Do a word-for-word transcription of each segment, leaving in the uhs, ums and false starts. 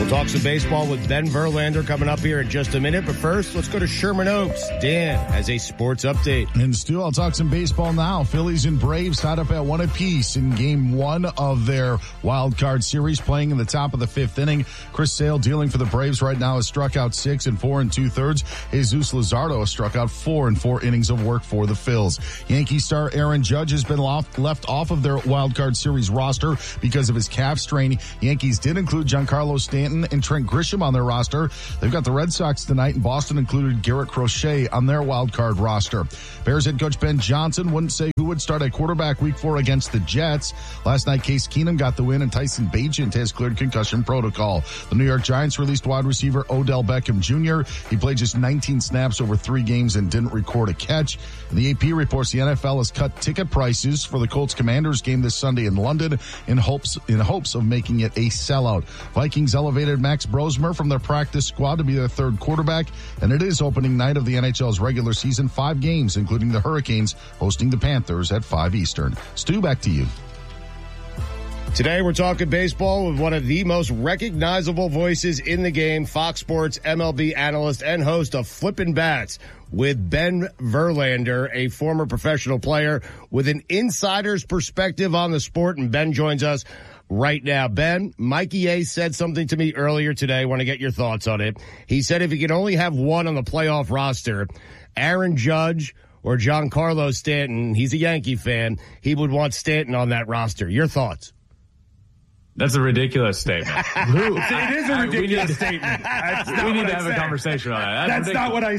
Talk some baseball with Ben Verlander coming up here in just a minute. But first, let's go to Sherman Oaks. Dan has a sports update. And Stu, I'll talk some baseball now. Phillies and Braves tied up at one apiece in game one of their wild card series, playing in the top of the fifth inning. Chris Sale, dealing for the Braves right now, has struck out six and four and two thirds. Jesus Luzardo has struck out four and four innings of work for the Phils. Yankee star Aaron Judge has been left off of their wild card series roster because of his calf strain. Yankees did include Giancarlo Stanton and Trent Grisham on their roster. They've got the Red Sox tonight, and Boston included Garrett Crochet on their wild card roster. Bears head coach Ben Johnson wouldn't say who would start at quarterback week four against the Jets. Last night, Case Keenum got the win, and Tyson Bagent has cleared concussion protocol. The New York Giants released wide receiver Odell Beckham Junior He played just nineteen snaps over three games and didn't record a catch. And the A P reports the N F L has cut ticket prices for the Colts Commanders game this Sunday in London in hopes in hopes of making it a sellout. Vikings elevated Max Brosmer from their practice squad to be their third quarterback, and it is opening night of the N H L's regular season. Five games, including the Hurricanes, hosting the Panthers at five Eastern. Stu, back to you. Today we're talking baseball with one of the most recognizable voices in the game, Fox Sports M L B analyst and host of Flippin' Bats, with Ben Verlander, a former professional player with an insider's perspective on the sport. And Ben joins us right now. Ben, Mikey A said something to me earlier today. I want to get your thoughts on it. He said if he could only have one on the playoff roster, Aaron Judge or Giancarlo Stanton, he's a Yankee fan, he would want Stanton on that roster. Your thoughts? That's a ridiculous statement. Who? It is a ridiculous statement. That's not we need what to I have said. a conversation on that. That's, That's not what I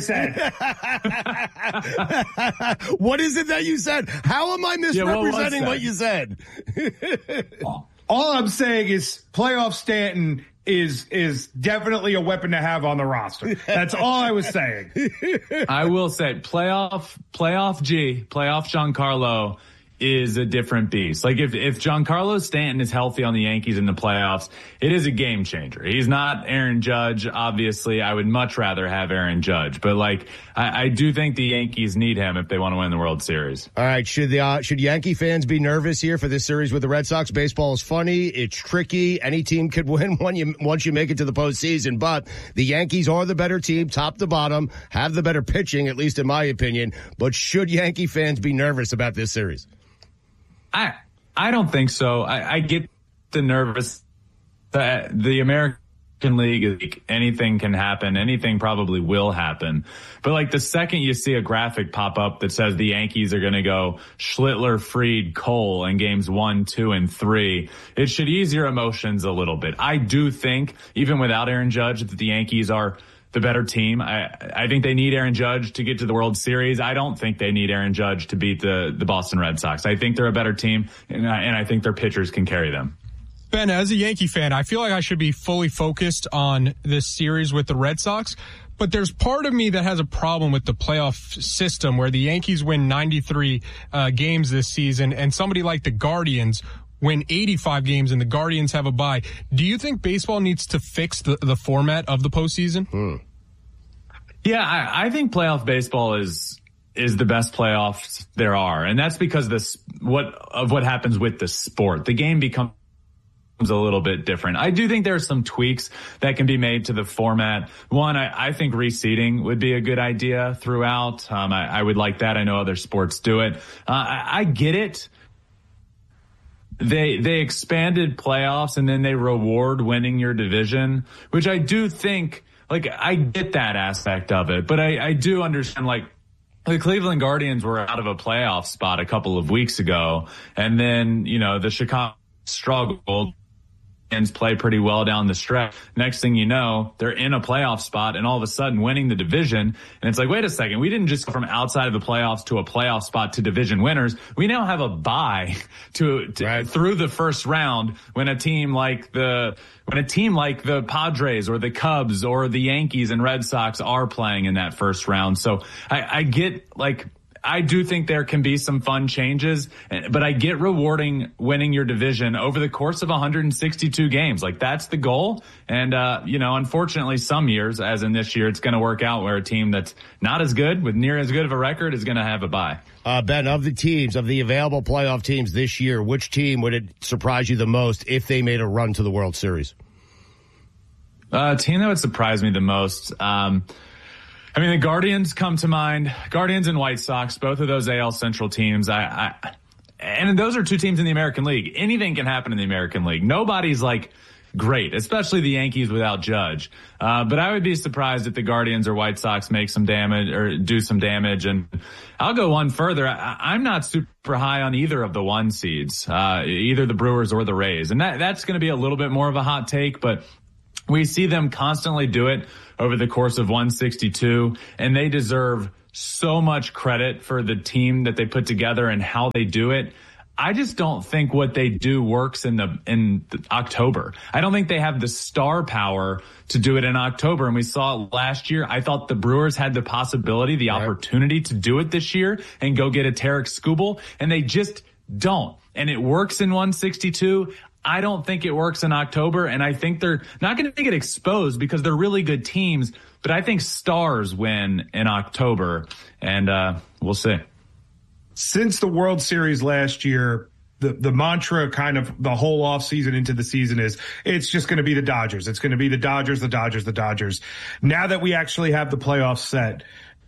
said. What is it that you said? How am I misrepresenting yeah, what, what you said? All I'm saying is playoff Stanton is is definitely a weapon to have on the roster. That's all I was saying. I will say playoff playoff G, playoff Giancarlo is a different beast. Like if, if Giancarlo Stanton is healthy on the Yankees in the playoffs, it is a game changer. He's not Aaron Judge. Obviously, I would much rather have Aaron Judge, but like, I, I do think the Yankees need him if they want to win the World Series. All right. Should the, uh, should Yankee fans be nervous here for this series with the Red Sox? Baseball is funny. It's tricky. Any team could win when you, once you make it to the postseason, but the Yankees are the better team, top to bottom, have the better pitching, at least in my opinion. But should Yankee fans be nervous about this series? I I don't think so. I, I get the nervous. The, the American League, like, anything can happen. Anything probably will happen. But like the second you see a graphic pop up that says the Yankees are going to go Schlittler, Fried, Cole in games one, two, and three, it should ease your emotions a little bit. I do think, even without Aaron Judge, that the Yankees are the better team. I, I think they need Aaron Judge to get to the World Series. I don't think they need Aaron Judge to beat the, the Boston Red Sox. I think they're a better team, and I, and I think their pitchers can carry them. Ben, as a Yankee fan, I feel like I should be fully focused on this series with the Red Sox, but there's part of me that has a problem with the playoff system where the Yankees win ninety-three uh, games this season, and somebody like the Guardians win eighty-five games and the Guardians have a bye. Do you think baseball needs to fix the, the format of the postseason? Hmm. Yeah, I, I think playoff baseball is is the best playoffs there are, and that's because this what of what happens with the sport. The game becomes a little bit different. I do think there are some tweaks that can be made to the format. One, I, I think reseeding would be a good idea throughout. Um, I, I would like that. I know other sports do it. Uh, I, I get it. They they expanded playoffs and then they reward winning your division, which I do think, like, I get that aspect of it, but I, I do understand, like, the Cleveland Guardians were out of a playoff spot a couple of weeks ago, and then, you know, the Chicago struggled and play pretty well down the stretch. Next thing you know, they're in a playoff spot and all of a sudden winning the division. And it's like, wait a second, we didn't just go from outside of the playoffs to a playoff spot to division winners. We now have a bye to, to right. through the first round when a team like the when a team like the Padres or the Cubs or the Yankees and Red Sox are playing in that first round. So I, I get, like, I do think there can be some fun changes, but I get rewarding winning your division over the course of one hundred sixty-two games. Like, that's the goal. And, uh, you know, unfortunately, some years, as in this year, it's going to work out where a team that's not as good, with near as good of a record, is going to have a bye. Uh, Ben, of the teams, of the available playoff teams this year, which team would it surprise you the most if they made a run to the World Series? Uh, team that would surprise me the most. Um, I mean, the Guardians come to mind. Guardians and White Sox, both of those A L Central teams. I, I, and those are two teams in the American League. Anything can happen in the American League. Nobody's like great, especially the Yankees without Judge. Uh, but I would be surprised if the Guardians or White Sox make some damage or do some damage. And I'll go one further. I, I'm not super high on either of the one seeds, uh, either the Brewers or the Rays. And that, that's going to be a little bit more of a hot take, but we see them constantly do it over the course of one sixty-two, and they deserve so much credit for the team that they put together and how they do it. I just don't think what they do works in the in the October. I don't think they have the star power to do it in October. And we saw it last year. I thought the Brewers had the possibility, the right. opportunity to do it this year and go get a Tarek Skubal, and they just don't. And it works in one sixty-two. I don't think it works in October, and I think they're not going to get exposed because they're really good teams, but I think stars win in October, and uh, we'll see. Since the World Series last year, the, the mantra kind of the whole offseason into the season is it's just going to be the Dodgers. It's going to be the Dodgers, the Dodgers, the Dodgers. Now that we actually have the playoffs set,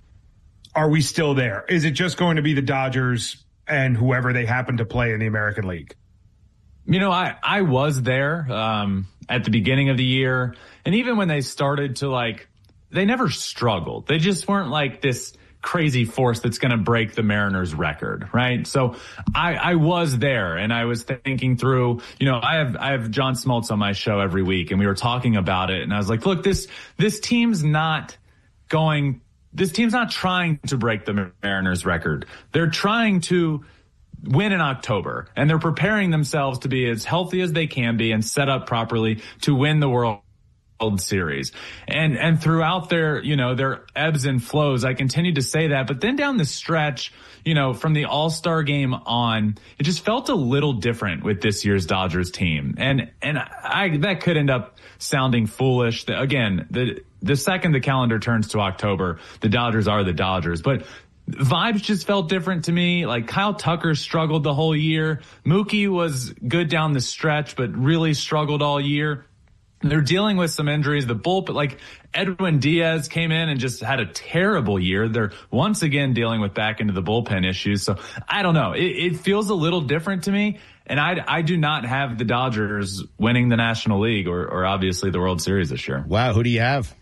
are we still there? Is it just going to be the Dodgers and whoever they happen to play in the American League? You know, I, I was there um, at the beginning of the year. And even when they started to, like, they never struggled. They just weren't like this crazy force that's going to break the Mariners record, right? So I, I was there, and I was thinking through, you know, I have, I have John Smoltz on my show every week, and we were talking about it. And I was like, look, this, this team's not going, this team's not trying to break the Mariners record. They're trying to win in October, and they're preparing themselves to be as healthy as they can be and set up properly to win the World Series. And and throughout their, you know, their ebbs and flows, I continue to say that. But then down the stretch, you know, from the All-Star game on, it just felt a little different with this year's Dodgers team. And and I that could end up sounding foolish. Again, the the second the calendar turns to October, the Dodgers are the Dodgers. But vibes just felt different to me. Like Kyle Tucker struggled the whole year. Mookie was good down the stretch, but really struggled all year. They're dealing with some injuries. The bullpen, like Edwin Diaz came in and just had a terrible year. They're once again dealing with back into the bullpen issues. So I don't know. It, it feels a little different to me. And I, I do not have the Dodgers winning the National League or, or obviously the World Series this year. Wow. Who do you have?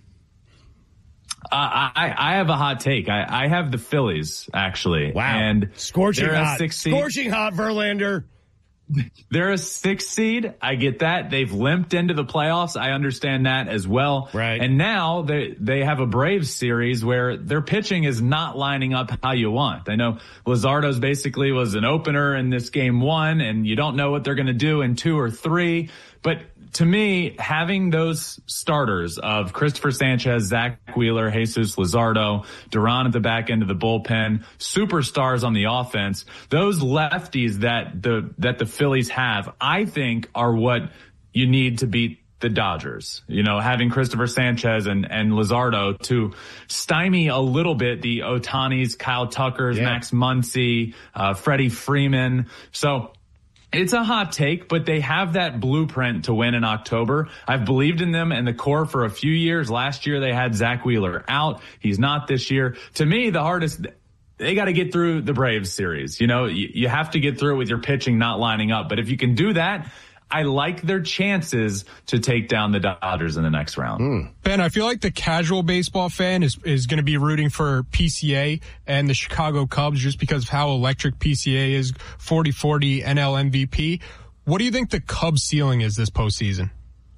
Uh, I, I have a hot take. I, I have the Phillies, actually. Wow. And scorching hot. Six seed. Scorching hot, Verlander. They're a six seed. I get that. They've limped into the playoffs. I understand that as well. Right. And now they they have a Braves series where their pitching is not lining up how you want. I know Luzardo's basically was an opener in this game one, and you don't know what they're going to do in two or three. But to me, having those starters of Christopher Sanchez, Zach Wheeler, Jesus Luzardo, Duran at the back end of the bullpen, superstars on the offense, those lefties that the that the Phillies have, I think are what you need to beat the Dodgers. You know, having Christopher Sanchez and, and Luzardo to stymie a little bit the Ohtanis, Kyle Tuckers, yeah. Max Muncy, uh, Freddie Freeman. So it's a hot take, but they have that blueprint to win in October. I've believed in them and the core for a few years. Last year they had Zach Wheeler out. He's not this year. To me, the hardest, they got to get through the Braves series. You know, you, you have to get through it with your pitching not lining up. But if you can do that, I like their chances to take down the Dodgers in the next round. Mm. Ben, I feel like the casual baseball fan is, is going to be rooting for P C A and the Chicago Cubs just because of how electric P C A is, forty forty N L M V P. What do you think the Cubs ceiling is this postseason?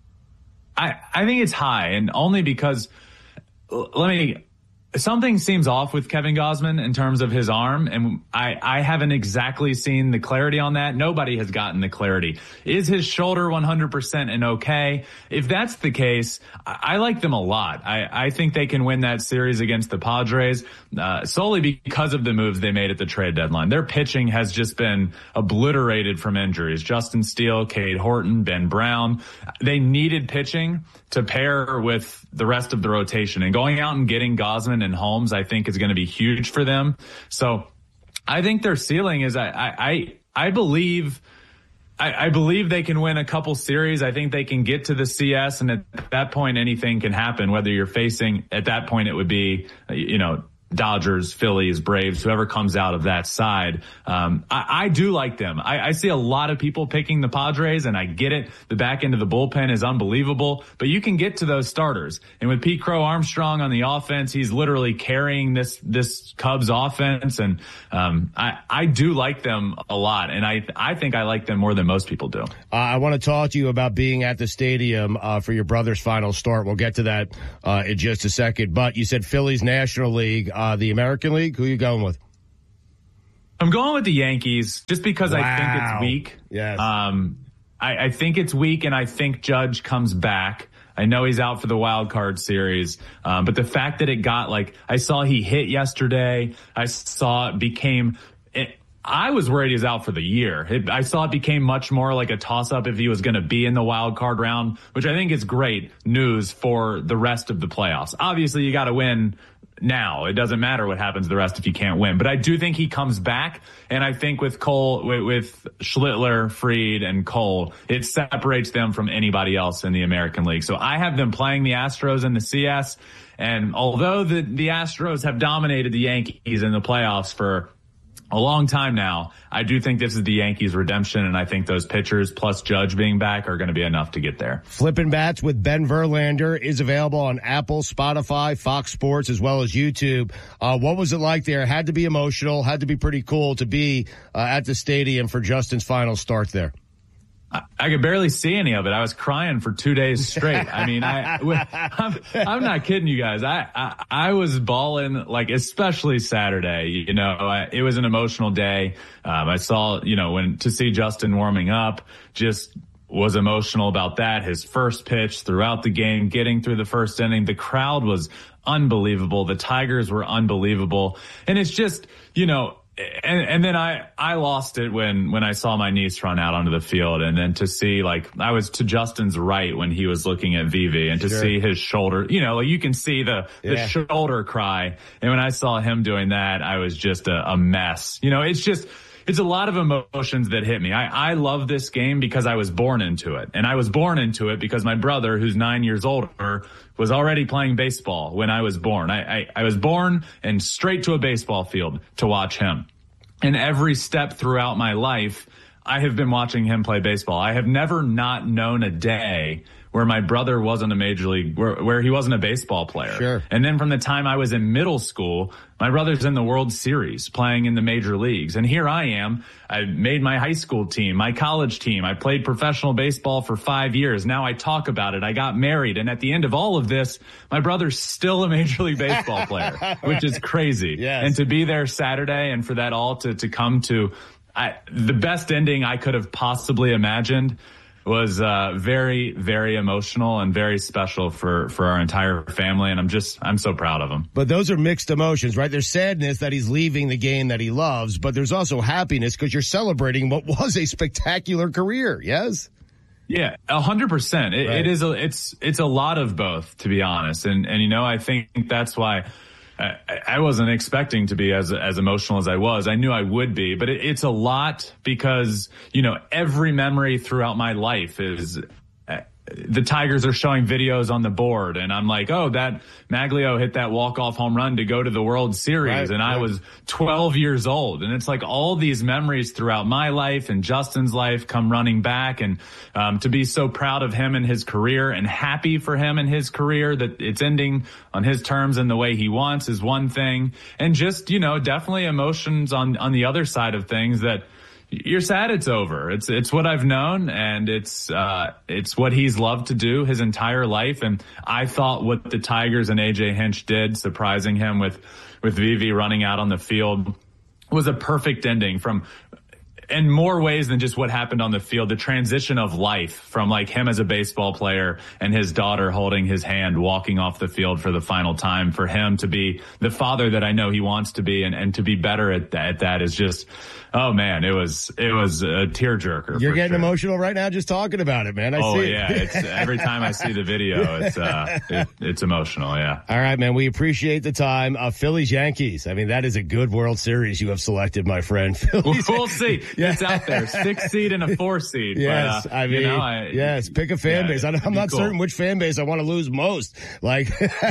I, I think it's high, and only because, let me, something seems off with Kevin Gausman in terms of his arm, and I, I haven't exactly seen the clarity on that. Nobody has gotten the clarity. Is his shoulder one hundred percent and okay? If that's the case, I, I like them a lot. I, I think they can win that series against the Padres uh, solely because of the moves they made at the trade deadline. Their pitching has just been obliterated from injuries. Justin Steele, Cade Horton, Ben Brown. They needed pitching to pair with the rest of the rotation, and going out and getting Gausman and Holmes, I think, is going to be huge for them. So I think their ceiling is, I, I, I believe, I, I believe they can win a couple series. I think they can get to the C S, and at that point, anything can happen. Whether you're facing, at that point, it would be, you know, Dodgers, Phillies, Braves, whoever comes out of that side. Um, I, I do like them. I, I see a lot of people picking the Padres, and I get it. The back end of the bullpen is unbelievable, but you can get to those starters. And with Pete Crow Armstrong on the offense, he's literally carrying this, this Cubs offense. And, um, I, I do like them a lot. And I, I think I like them more than most people do. Uh, I want to talk to you about being at the stadium, uh, for your brother's final start. We'll get to that, uh, in just a second, but you said Phillies National League. Uh, the American League, who are you going with? I'm going with the Yankees just because wow. I think it's weak. Yes. Um, I, I think it's weak, and I think Judge comes back. I know he's out for the wild card series, um, but the fact that it got like, I saw he hit yesterday. I saw it became, it, I was worried he was out for the year. It, I saw it became much more like a toss-up if he was going to be in the wild card round, which I think is great news for the rest of the playoffs. Obviously, you got to win now. It doesn't matter what happens the rest if you can't win. But I do think he comes back, and I think with Cole, with, with Schlittler, Fried, and Cole, it separates them from anybody else in the American League. So I have them playing the Astros in the C S, and although the, the Astros have dominated the Yankees in the playoffs for a long time now, I do think this is the Yankees' redemption, and I think those pitchers plus Judge being back are going to be enough to get there. Flippin' Bats with Ben Verlander is available on Apple, Spotify, Fox Sports, as well as YouTube. Uh, what was it like there? Had to be emotional, had to be pretty cool to be uh, at the stadium for Justin's final start there. I, I could barely see any of it. I was crying for two days straight. I mean, I, I'm, I'm not kidding you guys. I, I, I was bawling, like, especially Saturday, you know, I, it was an emotional day. Um, I saw, you know, when to see Justin warming up, just was emotional about that. His first pitch throughout the game, getting through the first inning, the crowd was unbelievable. The Tigers were unbelievable. And it's just, you know, And, and then I, I lost it when, when I saw my niece run out onto the field, and then to see, like, I was to Justin's right when he was looking at Vivi, and to sure. see his shoulder, you know, like you can see the, the yeah. shoulder cry. And when I saw him doing that, I was just a, a mess. You know, it's just, it's a lot of emotions that hit me. I, I love this game because I was born into it. And I was born into it because my brother, who's nine years older, was already playing baseball when I was born. I, I, I was born and straight to a baseball field to watch him. And every step throughout my life, I have been watching him play baseball. I have never not known a day where my brother wasn't a major league, where, where he wasn't a baseball player. Sure. And then from the time I was in middle school, my brother's in the World Series playing in the major leagues. And here I am. I made my high school team, my college team. I played professional baseball for five years. Now I talk about it. I got married. And at the end of all of this, my brother's still a major league baseball player, which is crazy. Yes. And to be there Saturday and for that all to, to come to I, the best ending I could have possibly imagined was uh very, very emotional and very special for, for our entire family. And I'm just, I'm so proud of him. But those are mixed emotions, right? There's sadness that he's leaving the game that he loves, but there's also happiness because you're celebrating what was a spectacular career. Yes? Yeah, a hundred percent. It is a, it's, it's a lot of both, to be honest. And, and, you know, I think that's why I, I wasn't expecting to be as as emotional as I was. I knew I would be, but it, it's a lot because, you know, every memory throughout my life is uh, the Tigers are showing videos on the board, and I'm like, oh, that Maglio hit that walk-off home run to go to the World Series, right, and right. I was twelve years old. And it's like all these memories throughout my life and Justin's life come running back, and um, to be so proud of him and his career and happy for him and his career that it's ending on his terms and the way he wants is one thing. And just, you know, definitely emotions on, on the other side of things that you're sad it's over. It's, it's what I've known, and it's, uh, it's what he's loved to do his entire life. And I thought what the Tigers and A J Hinch did, surprising him with, with Vivi running out on the field, was a perfect ending from, in more ways than just what happened on the field, the transition of life from like him as a baseball player and his daughter holding his hand, walking off the field for the final time, for him to be the father that I know he wants to be, and, and to be better at that, at that is just, oh man, it was, it was a tearjerker. You're getting sure. emotional right now just talking about it, man. I oh see yeah. it. It's every time I see the video, it's, uh, it, it's emotional. Yeah. All right, man. We appreciate the time. Uh, Phillies Yankees. I mean, that is a good World Series you have selected, my friend. Phillies, we'll see. Yeah. It's out there. Six seed and a four seed. Yes, but, uh, I mean, you know, I, yes, pick a fan yeah, base. I, I'm not cool. certain which fan base I want to lose most. Like,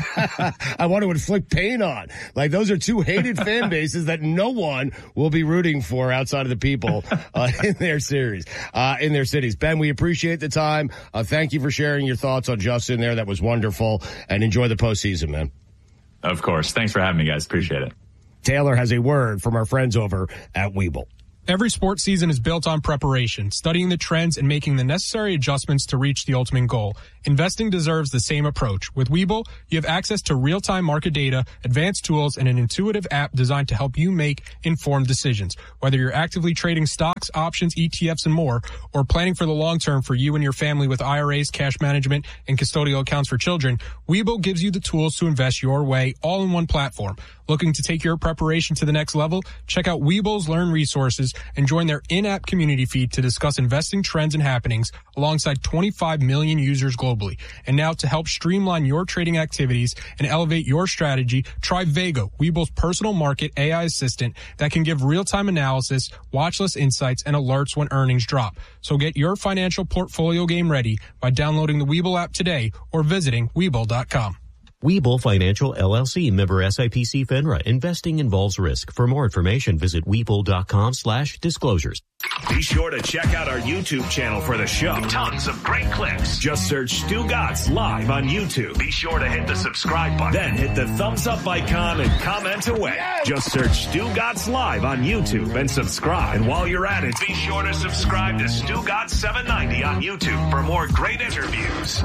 I want to inflict pain on. Like, those are two hated fan bases that no one will be rooting for outside of the people uh, in their series, uh, in their cities. Ben, we appreciate the time. Uh, thank you for sharing your thoughts on Justin there. That was wonderful. And enjoy the postseason, man. Of course. Thanks for having me, guys. Appreciate it. Taylor has a word from our friends over at Webull. Every sports season is built on preparation, studying the trends and making the necessary adjustments to reach the ultimate goal. Investing deserves the same approach. With Webull, you have access to real-time market data, advanced tools, and an intuitive app designed to help you make informed decisions. Whether you're actively trading stocks, options, E T Fs, and more, or planning for the long term for you and your family with I R As, cash management, and custodial accounts for children, Webull gives you the tools to invest your way all in one platform. Looking to take your preparation to the next level? Check out Webull's Learn resources and join their in-app community feed to discuss investing trends and happenings alongside twenty-five million users globally. And now to help streamline your trading activities and elevate your strategy, try Vago, Webull's personal market A I assistant that can give real-time analysis, watch list insights, and alerts when earnings drop. So get your financial portfolio game ready by downloading the Webull app today or visiting Webull dot com. Webull Financial L L C, member S I P C FINRA. Investing involves risk. For more information, visit Webull dot com slash disclosures. Be sure to check out our YouTube channel for the show. Tons of great clips. Just search Stu Gatz live on YouTube. Be sure to hit the subscribe button. Then hit the thumbs up icon and comment away. Yes. Just search Stu Gatz live on YouTube and subscribe. And while you're at it, be sure to subscribe to Stu Gatz seven ninety on YouTube for more great interviews.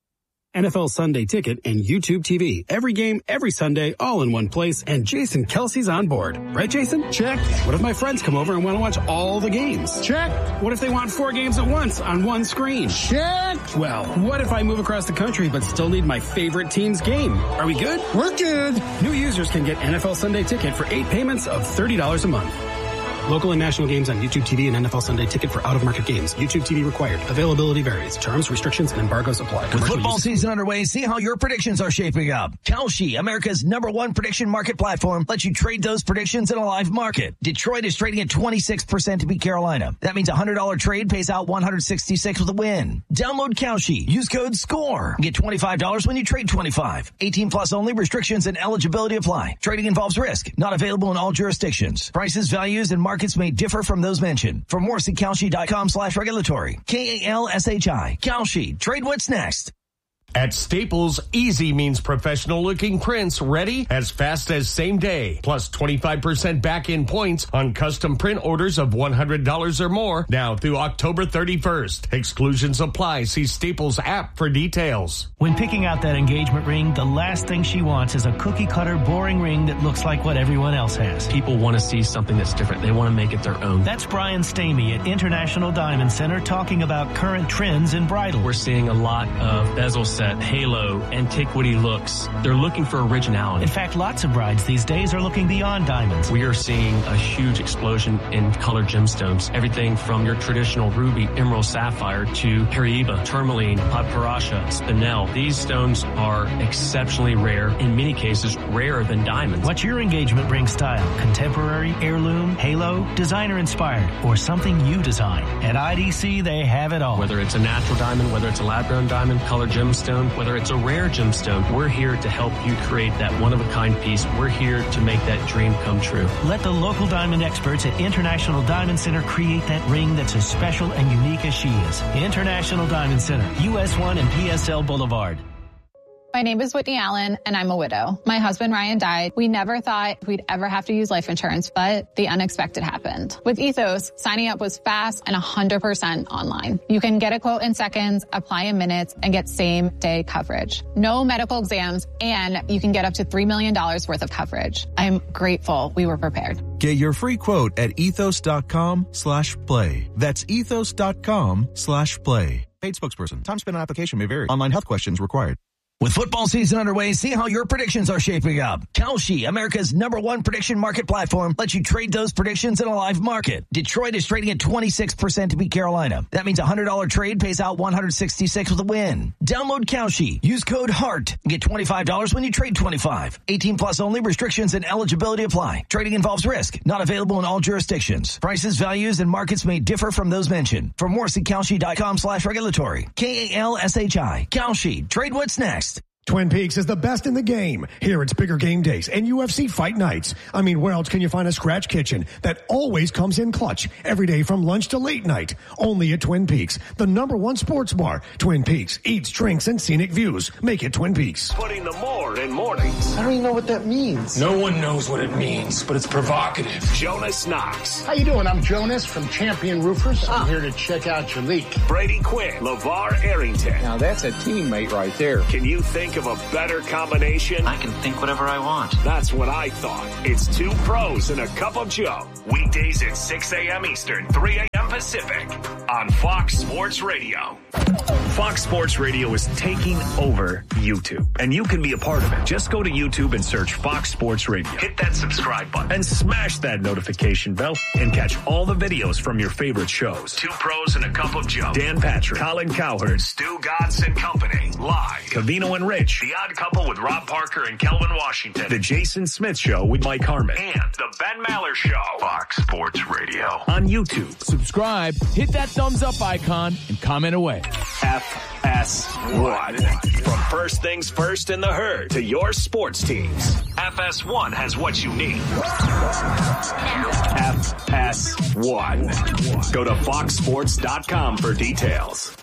N F L Sunday Ticket and YouTube T V. Every game, every Sunday, all in one place, and Jason Kelsey's on board. Right, Jason? Check. What if my friends come over and want to watch all the games? Check. What if they want four games at once on one screen? Check. Well, what if I move across the country but still need my favorite team's game? Are we good? We're good. New users can get N F L Sunday Ticket for eight payments of thirty dollars a month. Local and national games on YouTube T V and N F L Sunday Ticket for out-of-market games. YouTube T V required. Availability varies. Terms, restrictions, and embargoes apply. With football season underway, see how your predictions are shaping up. Kalshi, America's number one prediction market platform, lets you trade those predictions in a live market. Detroit is trading at twenty-six percent to beat Carolina. That means a one hundred dollars trade pays out one hundred sixty-six with a win. Download Kalshi. Use code SCORE. Get twenty-five dollars when you trade twenty-five. eighteen plus only. Restrictions and eligibility apply. Trading involves risk. Not available in all jurisdictions. Prices, values, and markets may differ from those mentioned. For more, see Kalshi dot com slash regulatory. K A L S H I. Kalshi. Trade what's next. At Staples, easy means professional-looking prints ready as fast as same day. Plus twenty-five percent back-end points on custom print orders of one hundred dollars or more now through October thirty-first. Exclusions apply. See Staples app for details. When picking out that engagement ring, the last thing she wants is a cookie-cutter, boring ring that looks like what everyone else has. People want to see something that's different. They want to make it their own. That's Brian Stamey at International Diamond Center talking about current trends in bridal. We're seeing a lot of bezel set, halo, antiquity looks. They're looking for originality. In fact, lots of brides these days are looking beyond diamonds. We are seeing a huge explosion in colored gemstones. Everything from your traditional ruby, emerald, sapphire to Paraiba, tourmaline, paparasha, spinel. These stones are exceptionally rare, in many cases rarer than diamonds. What's your engagement ring style? Contemporary, heirloom, halo, designer inspired, or something you design? At I D C, they have it all. Whether it's a natural diamond, whether it's a lab-grown diamond, colored gemstone, whether it's a rare gemstone, we're here to help you create that one-of-a-kind piece. We're here to make that dream come true. Let the local diamond experts at International Diamond Center create that ring that's as special and unique as she is. International Diamond Center, U S one and P S L Boulevard. My name is Whitney Allen, and I'm a widow. My husband, Ryan, died. We never thought we'd ever have to use life insurance, but the unexpected happened. With Ethos, signing up was fast and one hundred percent online. You can get a quote in seconds, apply in minutes, and get same-day coverage. No medical exams, and you can get up to three million dollars worth of coverage. I'm grateful we were prepared. Get your free quote at ethos.com slash play. That's ethos.com slash play. Paid spokesperson. Time spent on application may vary. Online health questions required. With football season underway, see how your predictions are shaping up. Kalshi, America's number one prediction market platform, lets you trade those predictions in a live market. Detroit is trading at twenty-six percent to beat Carolina. That means a one hundred dollars trade pays out one hundred sixty-six with a win. Download Kalshi. Use code HEART and get twenty-five dollars when you trade twenty-five. eighteen plus only. Restrictions and eligibility apply. Trading involves risk. Not available in all jurisdictions. Prices, values, and markets may differ from those mentioned. For more, see Kalshi.com slash regulatory. K A L S H I. Kalshi. Trade what's next. Twin Peaks is the best in the game. Here it's bigger game days and U F C fight nights. I mean, where else can you find a scratch kitchen that always comes in clutch every day from lunch to late night? Only at Twin Peaks, the number one sports bar. Twin Peaks eats, drinks, and scenic views. Make it Twin Peaks. Putting the more in mornings. I don't even know what that means. No one knows what it means, but it's provocative. Jonas Knox. How you doing? I'm Jonas from Champion Roofers. I'm here to check out your leak. Brady Quinn. LeVar Arrington. Now that's a teammate right there. Can you think of a better combination? I can think whatever I want. That's what I thought. It's two pros and a cup of Joe. Weekdays at six a.m. Eastern, three a.m. Pacific on Fox Sports Radio. Fox Sports Radio is taking over YouTube, and you can be a part of it. Just go to YouTube and search Fox Sports Radio. Hit that subscribe button and smash that notification bell and catch all the videos from your favorite shows. Two pros and a cup of Joe. Dan Patrick, Colin Cowherd, Stu Gatz and Company. Live. Cavino and Rich. The Odd Couple with Rob Parker and Kelvin Washington. The Jason Smith Show with Mike Harmon. And The Ben Maller Show. Fox Sports Radio on YouTube. Subscribe, hit that thumbs up icon, and comment away. F S one. From first things first in the herd to your sports teams. F S one has what you need. F S one. Go to fox sports dot com for details.